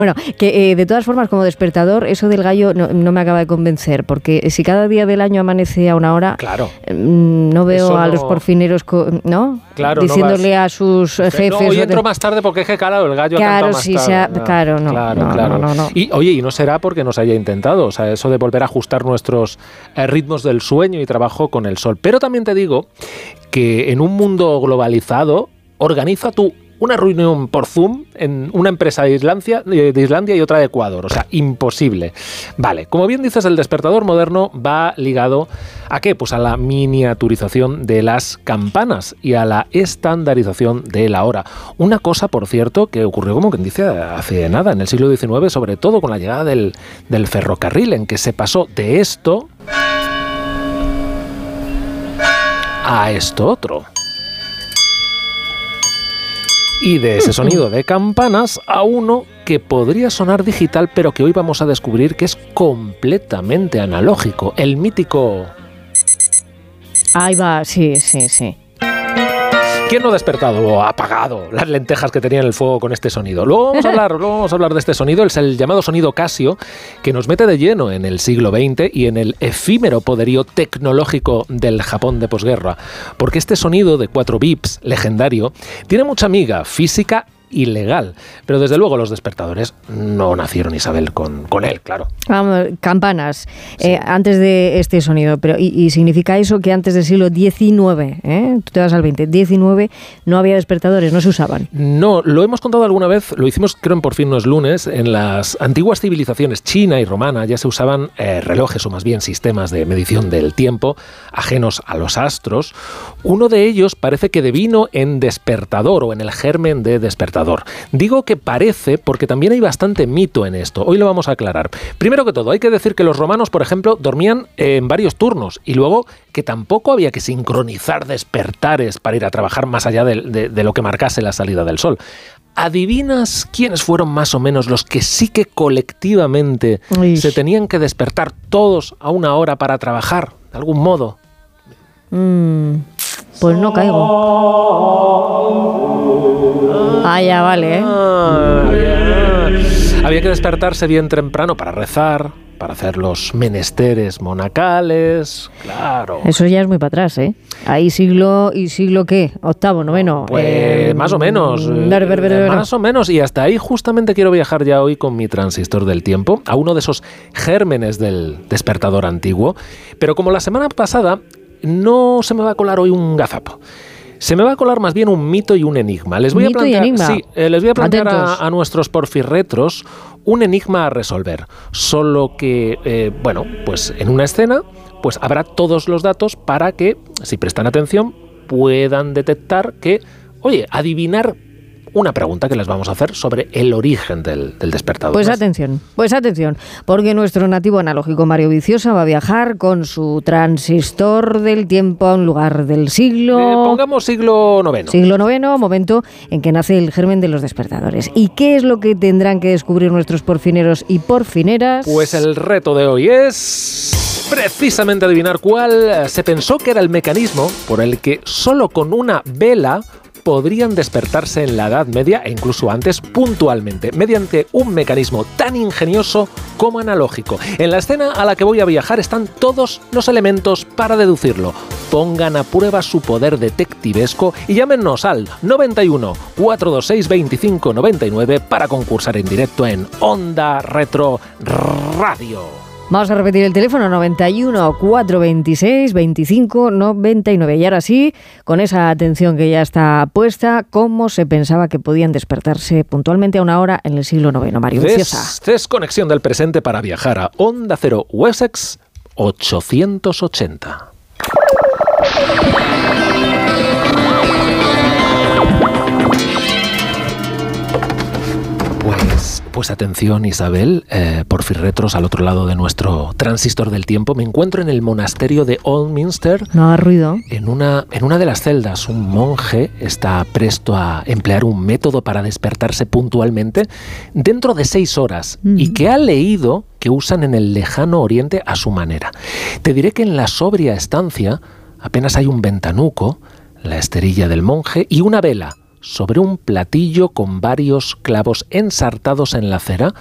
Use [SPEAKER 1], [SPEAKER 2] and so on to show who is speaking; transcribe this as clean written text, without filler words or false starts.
[SPEAKER 1] Bueno, que de todas formas, como despertador, eso del gallo no me acaba de convencer, porque si cada día del año amanece a una hora,
[SPEAKER 2] claro,
[SPEAKER 1] no veo a los porfineros, ¿no?
[SPEAKER 2] Claro,
[SPEAKER 1] diciéndole a sus jefes...
[SPEAKER 2] No, hoy entro más tarde porque es que, claro, el gallo ha cantado más tarde.
[SPEAKER 1] Claro, no.
[SPEAKER 2] Y, oye, y no será porque nos haya intentado, o sea, eso de volver a ajustar nuestros ritmos del sueño y trabajo con el sol. Pero también te digo que en un mundo globalizado, organiza tú una reunión por Zoom en una empresa de Islandia y otra de Ecuador. O sea, imposible. Vale, como bien dices, el despertador moderno va ligado ¿a qué? Pues a la miniaturización de las campanas y a la estandarización de la hora. Una cosa, por cierto, que ocurrió, como quien dice, hace nada, en el siglo XIX, sobre todo con la llegada del ferrocarril, en que se pasó de esto a esto otro. Y de ese sonido de campanas a uno que podría sonar digital, pero que hoy vamos a descubrir que es completamente analógico. El mítico...
[SPEAKER 1] Ahí va, sí.
[SPEAKER 2] ¿Quién no ha despertado o ha apagado las lentejas que tenía en el fuego con este sonido? Luego vamos a hablar de este sonido, es el llamado sonido Casio, que nos mete de lleno en el siglo XX y en el efímero poderío tecnológico del Japón de posguerra. Porque este sonido de 4 bips, legendario, tiene mucha miga física y legal. Pero desde luego los despertadores no nacieron, Isabel, con él, claro.
[SPEAKER 1] Vamos, campanas, sí. Antes de este sonido. Pero y significa eso que antes del siglo XIX, tú te vas al 20, 19, no había despertadores, no se usaban.
[SPEAKER 2] No, lo hemos contado alguna vez, lo hicimos creo en Por fin no es lunes, en las antiguas civilizaciones china y romana ya se usaban relojes, o más bien sistemas de medición del tiempo, ajenos a los astros. Uno de ellos parece que devino en despertador o en el germen de despertador. Digo que parece porque también hay bastante mito en esto. Hoy lo vamos a aclarar. Primero que todo, hay que decir que los romanos, por ejemplo, dormían en varios turnos y luego que tampoco había que sincronizar despertares para ir a trabajar más allá de lo que marcase la salida del sol. ¿Adivinas quiénes fueron más o menos los que sí que colectivamente se tenían que despertar todos a una hora para trabajar, de algún modo?
[SPEAKER 1] Pues no caigo. Ya vale,
[SPEAKER 2] Había que despertarse bien temprano para rezar, para hacer los menesteres monacales, claro.
[SPEAKER 1] Eso ya es muy para atrás, ¿eh? Ahí siglo ¿qué? ¿Octavo, noveno?
[SPEAKER 2] Pues más o menos. Más o menos. Y hasta ahí justamente quiero viajar ya hoy con mi transistor del tiempo, a uno de esos gérmenes del despertador antiguo. Pero como la semana pasada, no se me va a colar hoy un gazapo. Se me va a colar más bien un mito y un enigma. Les voy a plantear a nuestros porfirretros un enigma a resolver. Solo que, pues en una escena pues habrá todos los datos para que, si prestan atención, puedan detectar que, adivinar una pregunta que les vamos a hacer sobre el origen del despertador.
[SPEAKER 1] Pues atención, porque nuestro nativo analógico Mario Viciosa va a viajar con su transistor del tiempo a un lugar del siglo...
[SPEAKER 2] pongamos siglo IX.
[SPEAKER 1] Siglo IX, momento en que nace el germen de los despertadores. ¿Y qué es lo que tendrán que descubrir nuestros porfineros y porfineras?
[SPEAKER 2] Pues el reto de hoy es precisamente adivinar cuál se pensó que era el mecanismo por el que solo con una vela podrían despertarse en la Edad Media e incluso antes puntualmente, mediante un mecanismo tan ingenioso como analógico. En la escena a la que voy a viajar están todos los elementos para deducirlo. Pongan a prueba su poder detectivesco y llámenos al 91 426 25 99 para concursar en directo en Onda Retro Radio.
[SPEAKER 1] Vamos a repetir el teléfono 91 426 25 99. Y ahora sí, con esa atención que ya está puesta, ¿cómo se pensaba que podían despertarse puntualmente a una hora en el siglo IX? Mario Viciosa.
[SPEAKER 2] Desconexión del presente para viajar a Onda Cero Wessex 880. Pues atención, Isabel, porfirretros al otro lado de nuestro transistor del tiempo. Me encuentro en el monasterio de Oldminster.
[SPEAKER 1] No haga ruido.
[SPEAKER 2] En una de las celdas, un monje está presto a emplear un método para despertarse puntualmente dentro de 6 horas y que ha leído que usan en el lejano oriente a su manera. Te diré que en la sobria estancia apenas hay un ventanuco, la esterilla del monje y una vela sobre un platillo con varios clavos ensartados en la cera